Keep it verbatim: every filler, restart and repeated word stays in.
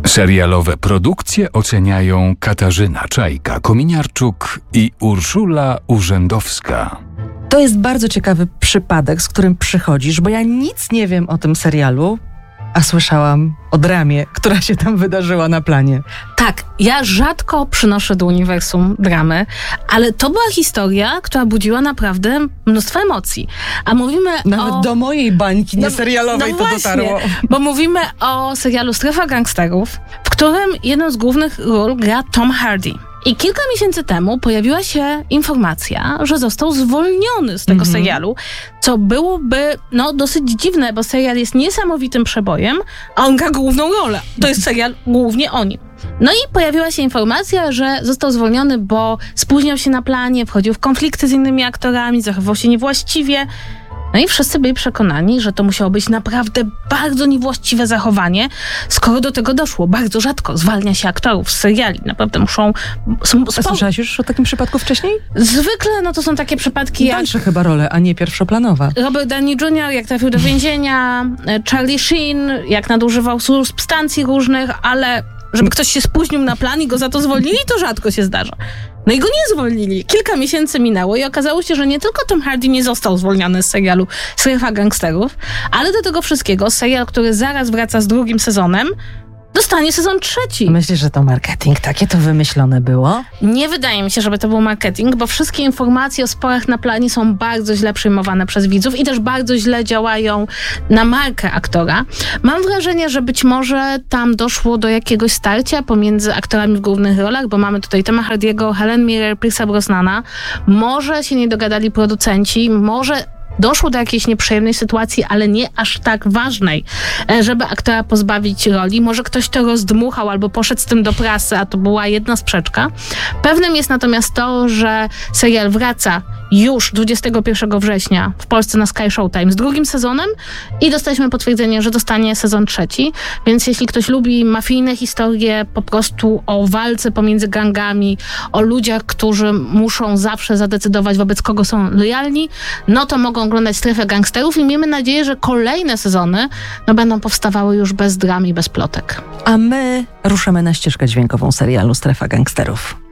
Serialowe produkcje oceniają Katarzyna Czajka-Kominiarczuk i Urszula Urzędowska. To jest bardzo ciekawy przypadek, z którym przychodzisz, bo ja nic nie wiem o tym serialu, a słyszałam o dramie, która się tam wydarzyła na planie. Tak, ja rzadko przynoszę do uniwersum dramy, ale to była historia, która budziła naprawdę mnóstwo emocji. A mówimy Nawet o... do mojej bańki No, nieserialowej no to właśnie, dotarło. Bo mówimy o serialu Strefa Gangsterów, w którym jedną z głównych ról gra Tom Hardy. I kilka miesięcy temu pojawiła się informacja, że został zwolniony z tego Mhm. serialu, co byłoby no, dosyć dziwne, bo serial jest niesamowitym przebojem, a on gra główną rolę. To jest serial głównie o nim. No i pojawiła się informacja, że został zwolniony, bo spóźniał się na planie, wchodził w konflikty z innymi aktorami, zachowywał się niewłaściwie. No i wszyscy byli przekonani, że to musiało być naprawdę bardzo niewłaściwe zachowanie, skoro do tego doszło. Bardzo rzadko zwalnia się aktorów z seriali. Naprawdę muszą... Są, A słyszałaś już o takim przypadku wcześniej? Zwykle no to są takie przypadki jak Dalsze chyba role, a nie pierwszoplanowa. Robert Downey junior, jak trafił do więzienia, Charlie Sheen, jak nadużywał substancji różnych, ale żeby ktoś się spóźnił na plan i go za to zwolnili, to rzadko się zdarza. No i go nie zwolnili. Kilka miesięcy minęło i okazało się, że nie tylko Tom Hardy nie został zwolniony z serialu Strefa Gangsterów, ale do tego wszystkiego serial, który zaraz wraca z drugim sezonem, dostanie sezon trzeci. Myślisz, że to marketing? Takie to wymyślone było? Nie wydaje mi się, żeby to był marketing, bo wszystkie informacje o sporach na planie są bardzo źle przyjmowane przez widzów i też bardzo źle działają na markę aktora. Mam wrażenie, że być może tam doszło do jakiegoś starcia pomiędzy aktorami w głównych rolach, bo mamy tutaj Toma Hardiego, Helen Mirren, Pierce'a Brosnana. Może się nie dogadali producenci, może doszło do jakiejś nieprzyjemnej sytuacji, ale nie aż tak ważnej, żeby aktora pozbawić roli. Może ktoś to rozdmuchał albo poszedł z tym do prasy, a to była jedna sprzeczka. Pewnym jest natomiast to, że serial wraca już dwudziestego pierwszego września w Polsce na Sky Showtime z drugim sezonem i dostaliśmy potwierdzenie, że dostanie sezon trzeci. Więc jeśli ktoś lubi mafijne historie, po prostu o walce pomiędzy gangami, o ludziach, którzy muszą zawsze zadecydować, wobec kogo są lojalni, no to mogą oglądać Strefę Gangsterów i miejmy nadzieję, że kolejne sezony no, będą powstawały już bez dram i bez plotek. A my ruszamy na ścieżkę dźwiękową serialu Strefa Gangsterów.